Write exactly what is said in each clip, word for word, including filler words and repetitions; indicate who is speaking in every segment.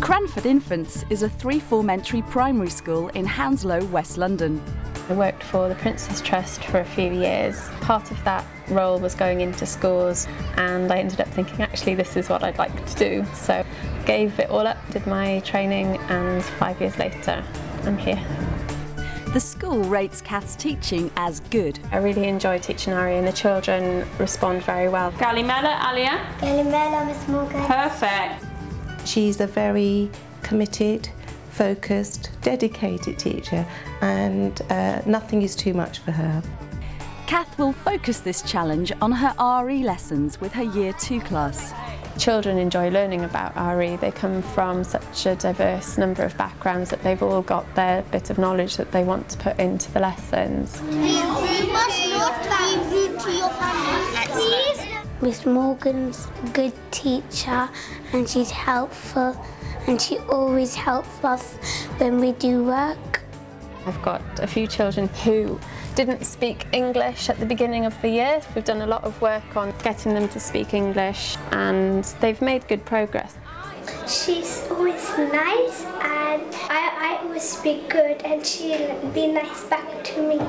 Speaker 1: Cranford Infants is a three-form-entry primary school in Hounslow, West London.
Speaker 2: I worked for the Prince's Trust for a few years. Part of that role was going into schools, and I ended up thinking actually this is what I'd like to do. So gave it all up, did my training, and five years later I'm here.
Speaker 1: The school rates Kath's teaching as good.
Speaker 2: I really enjoy teaching R E and the children respond very well.
Speaker 3: Galimela, Alia?
Speaker 4: Galimela, Miss Morgan.
Speaker 3: Perfect.
Speaker 5: She's a very committed, focused, dedicated teacher, and uh, nothing is too much for her.
Speaker 1: Kath will focus this challenge on her R E lessons with her Year two class.
Speaker 2: Children enjoy learning about R E. They come from such a diverse number of backgrounds that they've all got their bit of knowledge that they want to put into the lessons.
Speaker 4: You must not be rude to your family, please. Miss Morgan's a good teacher and she's helpful, and she always helps us when we do work.
Speaker 2: I've got a few children who didn't speak English at the beginning of the year. We've done a lot of work on getting them to speak English, and they've made good progress.
Speaker 4: She's always nice, and I, I always speak good, and she'll be nice back to me.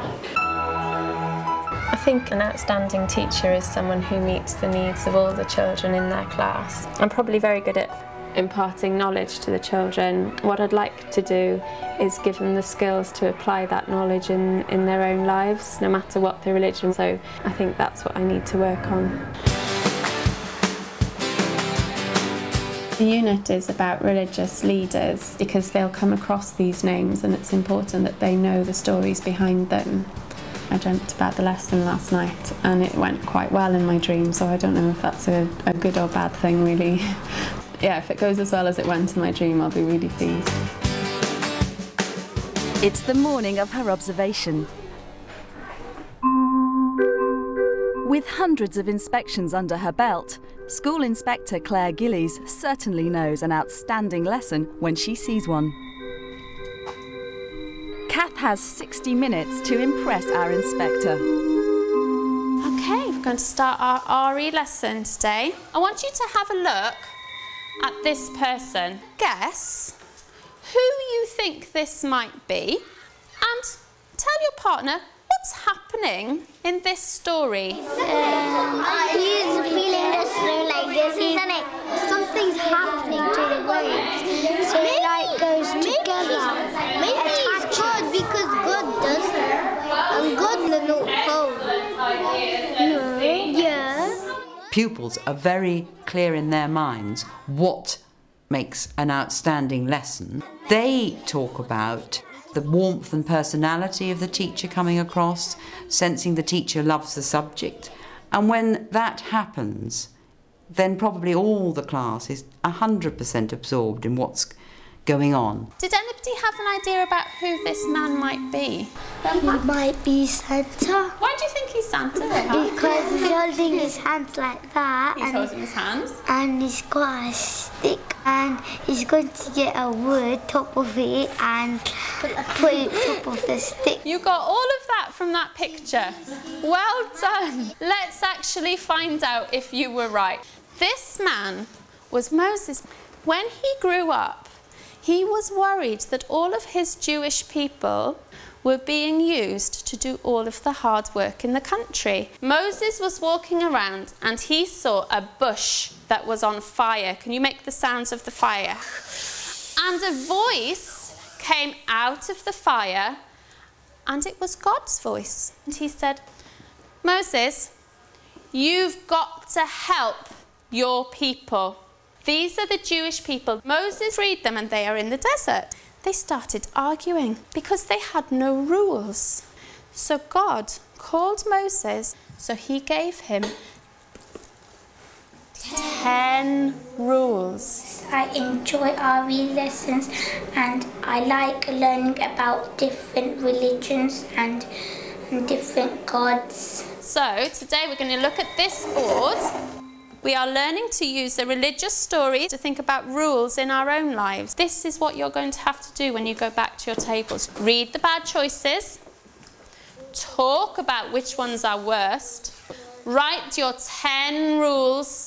Speaker 2: I think an outstanding teacher is someone who meets the needs of all the children in their class. I'm probably very good at imparting knowledge to the children. What I'd like to do is give them the skills to apply that knowledge in, in their own lives, no matter what their religion. So I think that's what I need to work on. The unit is about religious leaders because they'll come across these names, and it's important that they know the stories behind them. I dreamt about the lesson last night and it went quite well in my dream, so I don't know if that's a, a good or bad thing really. Yeah, if it goes as well as it went in my dream, I'll be really pleased.
Speaker 1: It's the morning of her observation. With hundreds of inspections under her belt, School Inspector Claire Gillies certainly knows an outstanding lesson when she sees one. Kath has sixty minutes to impress our inspector.
Speaker 3: Okay, we're going to start our R E lesson today. I want you to have a look at this person. Guess who you think this might be, and tell your partner what's happening in this story.
Speaker 4: Um, he's feeling the snow like this, isn't it? Something's happening to the waves, so it like goes together. Maybe it's God, because God does that, and God the North Pole. No. Yeah.
Speaker 6: Pupils are very clear in their minds what makes an outstanding lesson. They talk about the warmth and personality of the teacher coming across, sensing the teacher loves the subject, and when that happens, then probably all the class is one hundred percent absorbed in what's going on.
Speaker 3: Did anybody have an idea about who this man might be?
Speaker 4: He might be Santa.
Speaker 3: Why do you think he's Santa?
Speaker 4: Because he's holding his hands like that.
Speaker 3: He's
Speaker 4: and,
Speaker 3: holding his hands.
Speaker 4: And he's got a stick, and he's going to get a wood top of it and put it top of the stick.
Speaker 3: You got all of that from that picture. Well done. Let's actually find out if you were right. This man was Moses. When he grew up, he was worried that all of his Jewish people were being used to do all of the hard work in the country. Moses was walking around and he saw a bush that was on fire. Can you make the sounds of the fire? And a voice came out of the fire, and it was God's voice. And he said, Moses, you've got to help your people. These are the Jewish people. Moses freed them and they are in the desert. They started arguing because they had no rules. So God called Moses, so he gave him ten rules.
Speaker 4: I enjoy R E lessons, and I like learning about different religions and, and different gods.
Speaker 3: So today we're going to look at this board. We are learning to use a religious story to think about rules in our own lives. This is what you're going to have to do when you go back to your tables. Read the bad choices, talk about which ones are worst, write your ten rules,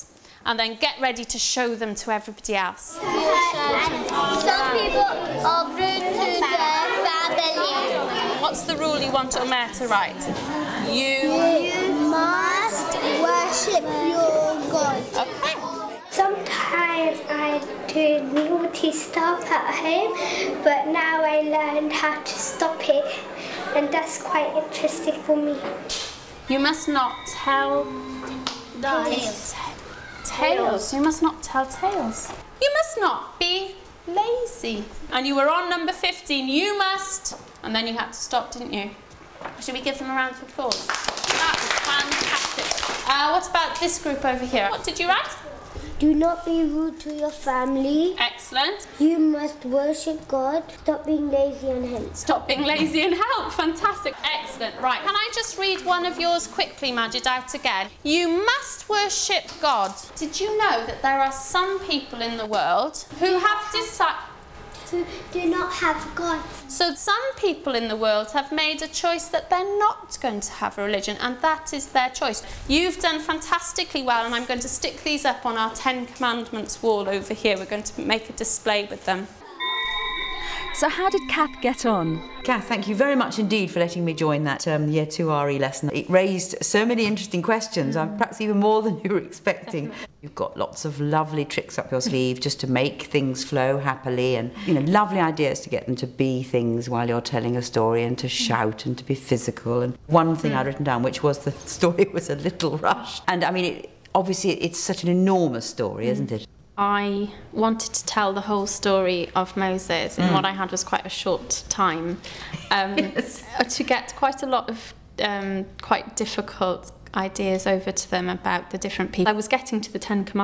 Speaker 3: and then get ready to show them to everybody else.
Speaker 4: Some people are rude to their family.
Speaker 3: What's the rule you want Omer to write? You...
Speaker 4: You must worship your God.
Speaker 3: Okay.
Speaker 7: Sometimes I do naughty stuff at home, but now I learned how to stop it, and that's quite interesting for me.
Speaker 3: You must not tell tales. Tales. You must not tell tales. You must not be lazy. And you were on number fifteen. You must. And then you had to stop, didn't you? Should we give them a round of applause? That was fantastic. Uh, what about this group over here? What did you write?
Speaker 7: Do not be rude to your family.
Speaker 3: Excellent.
Speaker 7: You must worship God. Stop being lazy and help.
Speaker 3: Stop being lazy and help. Fantastic. Excellent. Right. Can I just read one of yours quickly, Majid, out again? You must worship God. Did you know that there are some people in the world who have decided...
Speaker 7: To do not have God.
Speaker 3: So some people in the world have made a choice that they're not going to have a religion, and that is their choice. You've done fantastically well, and I'm going to stick these up on our Ten Commandments wall over here. We're going to make a display with them.
Speaker 1: So how did Kath get on?
Speaker 6: Kath, thank you very much indeed for letting me join that um, Year two R E lesson. It raised so many interesting questions, mm. perhaps even more than you were expecting. Definitely. You've got lots of lovely tricks up your sleeve just to make things flow happily, and you know, lovely ideas to get them to be things while you're telling a story, and to shout and to be physical. And one thing mm. I'd written down, which was the story was a little rushed. And I mean, it, obviously it's such an enormous story, mm. isn't it?
Speaker 2: I wanted to tell the whole story of Moses, and mm. what I had was quite a short time um, yes. to get quite a lot of um, quite difficult ideas over to them about the different people. I was getting to the Ten Commandments